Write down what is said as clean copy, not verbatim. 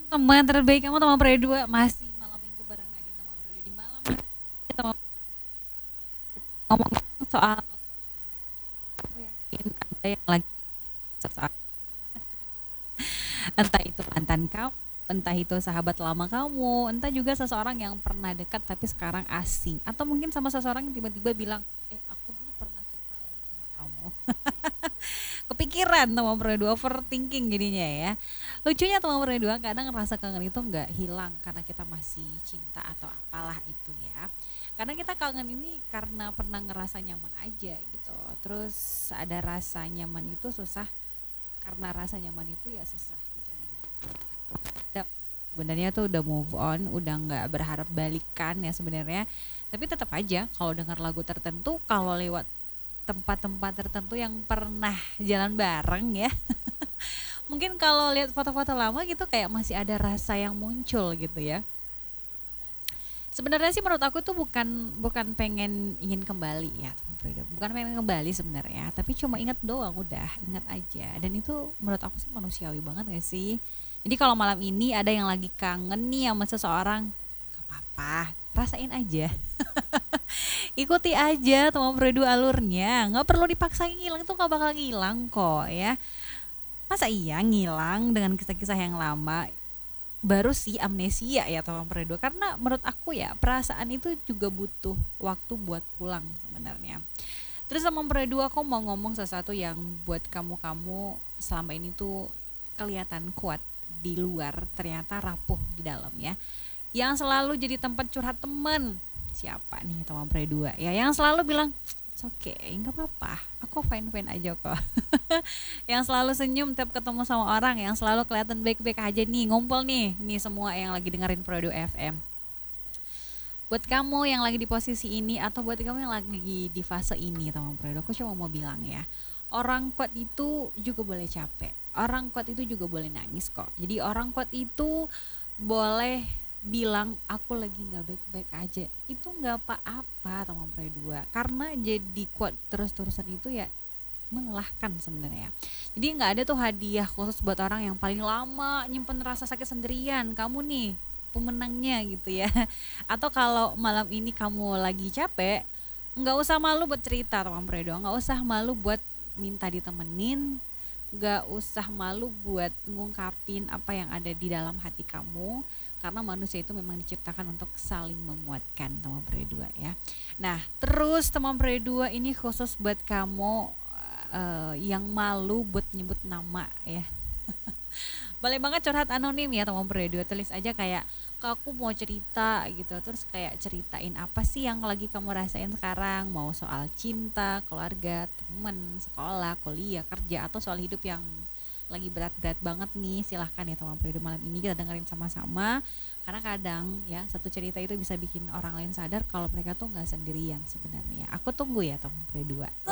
Teman terbaik kamu teman periode 2 masih malam minggu bareng Nadine teman periode di malam hari kita mau ngomong soal aku yakin ada yang lagi soal entah itu mantan kamu, entah itu sahabat lama kamu, entah juga seseorang yang pernah dekat tapi sekarang asing atau mungkin sama seseorang yang tiba-tiba bilang aku dulu pernah suka loh sama kamu. Kepikiran teman periode 2 overthinking jadinya ya. Lucunya teman periode 2 kadang rasa kangen itu nggak hilang karena kita masih cinta atau apalah itu ya. Karena kita kangen ini karena pernah ngerasa nyaman aja gitu. Terus ada rasa nyaman itu susah, karena rasa nyaman itu ya susah dicari. Udah, sebenarnya tuh udah move on, udah nggak berharap balikan ya sebenarnya. Tapi tetap aja kalau dengar lagu tertentu, kalau lewat tempat-tempat tertentu yang pernah jalan bareng ya. Mungkin kalau lihat foto-foto lama gitu kayak masih ada rasa yang muncul gitu ya. Sebenarnya sih menurut aku tuh bukan bukan pengen ingin kembali ya, teman Fredo. Bukan pengen kembali sebenarnya, tapi cuma ingat doang udah, ingat aja. Dan itu menurut aku sih manusiawi banget gak sih? Jadi kalau malam ini ada yang lagi kangen nih sama seseorang, gak apa-apa, rasain aja. Ikuti aja teman Fredo alurnya, nggak perlu dipaksain ngilang, itu nggak bakal ngilang kok ya. Masa iya ngilang dengan kisah-kisah yang lama? Baru sih amnesia ya Tomang Predo, karena menurut aku ya perasaan itu juga butuh waktu buat pulang sebenarnya. Terus sama Predo aku mau ngomong sesuatu yang buat kamu-kamu selama ini tuh kelihatan kuat di luar ternyata rapuh di dalam ya. Yang selalu jadi tempat curhat temen, siapa nih teman Predo ya, yang selalu bilang oke, nggak apa-apa, aku fine fine aja kok. Yang selalu senyum tiap ketemu sama orang, yang selalu kelihatan baik-baik aja nih, ngumpul nih semua yang lagi dengerin Prodo FM. Buat kamu yang lagi di posisi ini atau buat kamu yang lagi di fase ini teman Prodo, aku cuma mau bilang ya, orang kuat itu juga boleh capek, orang kuat itu juga boleh nangis kok. Jadi orang kuat itu boleh bilang aku lagi nggak baik-baik aja, itu nggak apa-apa teman Prodo, karena jadi kuat terus-terusan itu ya melelahkan sebenarnya. Jadi nggak ada tuh hadiah khusus buat orang yang paling lama nyimpen rasa sakit sendirian. Kamu nih pemenangnya gitu ya. Atau kalau malam ini kamu lagi capek, nggak usah malu buat cerita teman Predo, nggak usah malu buat minta ditemenin, nggak usah malu buat ngungkapin apa yang ada di dalam hati kamu, karena manusia itu memang diciptakan untuk saling menguatkan teman Predo ya. Nah terus teman Predo ini khusus buat kamu yang malu buat nyebut nama ya. Boleh banget curhat anonim ya teman Predo, tulis aja kayak "Kak, aku mau cerita gitu, terus kayak ceritain apa sih yang lagi kamu rasain sekarang, mau soal cinta, keluarga, temen, sekolah, kuliah, kerja, atau soal hidup yang lagi berat-berat banget nih, silahkan ya teman Predo, malam ini kita dengerin sama-sama. Karena kadang ya satu cerita itu bisa bikin orang lain sadar kalau mereka tuh nggak sendirian sebenarnya. Aku tunggu ya teman Predo.